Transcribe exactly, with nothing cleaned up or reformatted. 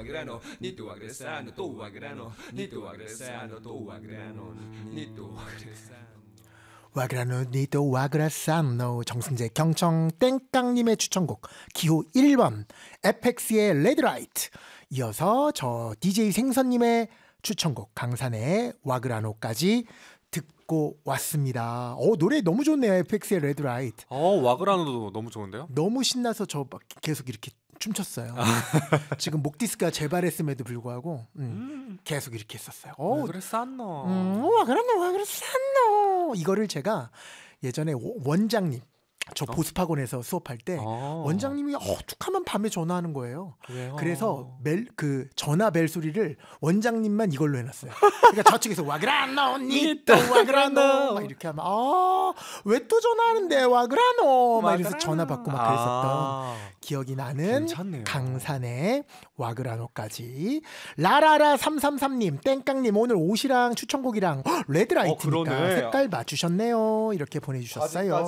al grano, ni tu agresano, tu al grano, ni tu agresano, tu al grano, ni tu agresano. 와그라노 니도 와그라산노. 정승재 경청 땡깡님의 추천곡 기호 일 번 에펙스의 레드라이트. 이어서 저 디제이 생선님의 추천곡 강산의 와그라노까지 듣고 왔습니다. 어, 노래 너무 좋네요. 에펙스의 레드라이트. 어, 와그라노도 너무 좋은데요? 너무 신나서 저 막 계속 이렇게 춤췄어요. 지금 목 디스크가 재발했음에도 불구하고 음, 음. 계속 이렇게 했었어요. 어, 왜 그래 쌌노? 음, 와그라노 와그라산노. 이거를 제가 예전에 원장님 저 어? 보습학원에서 수업할 때 어. 원장님이 어, 툭하면 밤에 전화하는 거예요. 왜요? 그래서 멜, 그 전화 벨 소리를 원장님만 이걸로 해놨어요. 그러니까 저쪽에서 와그라노 니또 와그라노 막 이렇게 하면 아, 왜 또 전화하는데 와그라노 막 이래서 전화 받고 막 그랬었던 아, 기억이 나는 괜찮네요. 강산의 와그라노까지. 라라라 삼삼삼님 땡깡님 오늘 옷이랑 추천곡이랑 레드라이트니까 어, 그러네. 색깔 맞추셨네요. 이렇게 보내주셨어요.